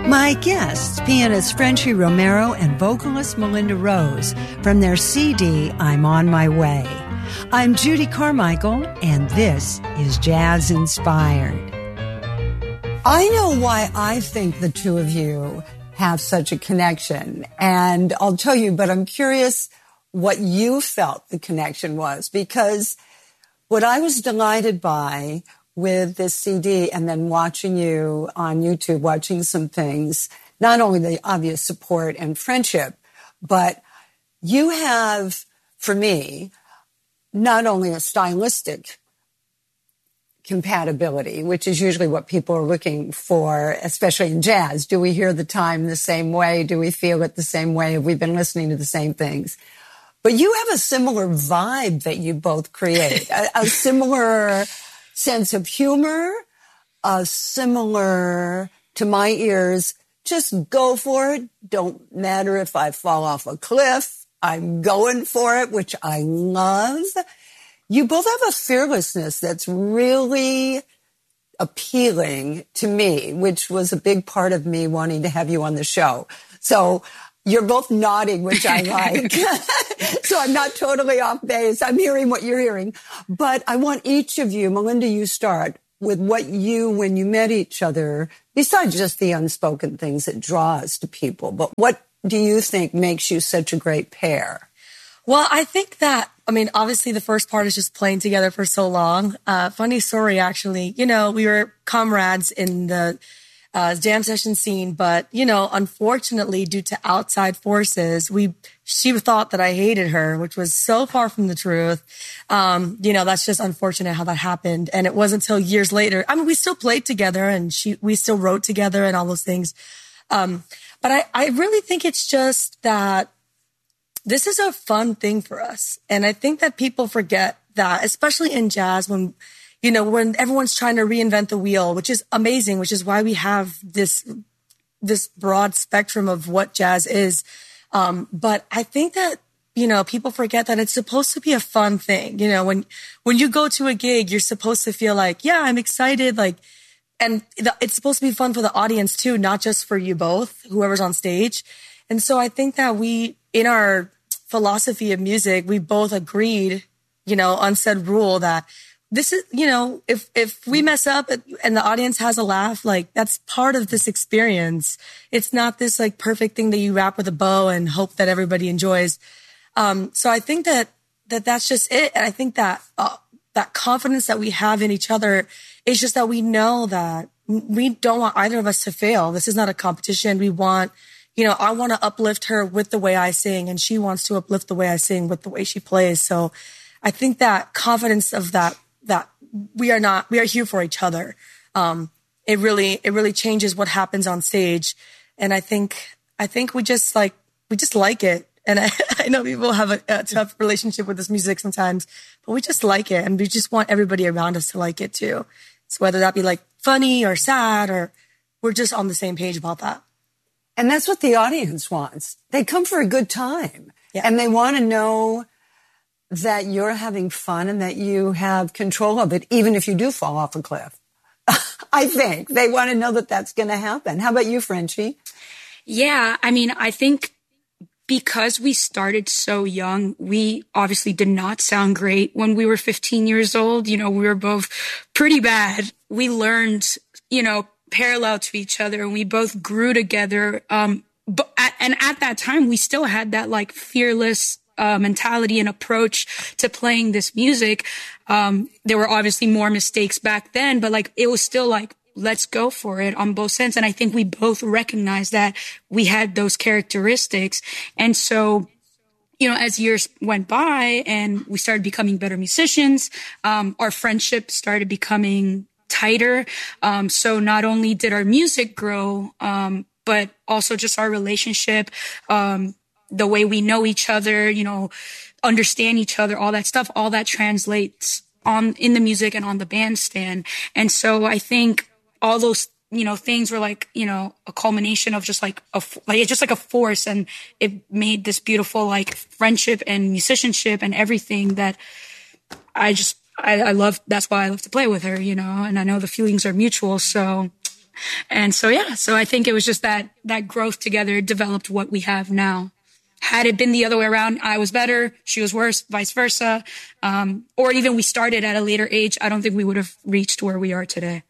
My guests, pianist Frenchie Romero and vocalist Melinda Rose, from their CD, I'm on My Way. I'm Judy Carmichael, and this is Jazz Inspired. I know why I think the two of you have such a connection, and I'll tell you, but I'm curious what you felt the connection was, because what I was delighted by with this CD and then watching you on YouTube, watching some things, not only the obvious support and friendship, but you have, for me, not only a stylistic compatibility, which is usually what people are looking for, especially in jazz. Do we hear the time the same way? Do we feel it the same way? Have we been listening to the same things? But you have a similar vibe that you both create, a similar sense of humor, similar to my ears. Just go for it. Don't matter if I fall off a cliff. I'm going for it, which I love. You both have a fearlessness that's really appealing to me, which was a big part of me wanting to have you on the show. So you're both nodding, which I like. So I'm not totally off base. I'm hearing what you're hearing. But I want each of you, Melinda, you start with what you, when you met each other, besides just the unspoken things that draw us to people, but what do you think makes you such a great pair? Well, I think that, obviously the first part is just playing together for so long. Funny story, actually. We were comrades in the jam session scene, but, unfortunately, due to outside forces, she thought that I hated her, which was so far from the truth. That's just unfortunate how that happened. And it wasn't until years later. We still played together and we still wrote together and all those things. But I really think it's just that this is a fun thing for us. And I think that people forget that, especially in jazz, when everyone's trying to reinvent the wheel, which is amazing, which is why we have this broad spectrum of what jazz is. But I think that, people forget that it's supposed to be a fun thing. When you go to a gig, you're supposed to feel like, yeah, I'm excited. And it's supposed to be fun for the audience too, not just for you both, whoever's on stage. And so I think that in our philosophy of music, we both agreed, unsaid rule that this is, if we mess up and the audience has a laugh, that's part of this experience. It's not this perfect thing that you wrap with a bow and hope that everybody enjoys. So I think that's just it. And I think that, that confidence that we have in each other is just that we know that we don't want either of us to fail. This is not a competition. We want, I want to uplift her with the way I sing, and she wants to uplift the way I sing with the way she plays. So I think that confidence of that we are here for each other. It really changes what happens on stage. And I think we just like it. And I know people have a tough relationship with this music sometimes, but we just like it. And we just want everybody around us to like it too. So whether that be funny or sad, or we're just on the same page about that. And that's what the audience wants. They come for a good time. Yeah. And they want to know that you're having fun and that you have control of it, even if you do fall off a cliff. I think they want to know that that's going to happen. How about you, Frenchie? Yeah, I think because we started so young, we obviously did not sound great when we were 15 years old. We were both pretty bad. We learned, parallel to each other, and we both grew together. And at that time, we still had that fearless mentality and approach to playing this music. There were obviously more mistakes back then, but it was still let's go for it on both ends. And I think we both recognized that we had those characteristics. And so, as years went by and we started becoming better musicians, our friendship started becoming tighter. So not only did our music grow, but also just our relationship, the way we know each other, understand each other, all that stuff, all that translates in the music and on the bandstand. And so I think all those, things were a culmination of just just a force, and it made this beautiful friendship and musicianship and everything that I love. That's why I love to play with her, and I know the feelings are mutual. So And so, yeah, so I think it was just that growth together developed what we have now. Had it been the other way around, I was better, she was worse, vice versa, or even we started at a later age, I don't think we would have reached where we are today.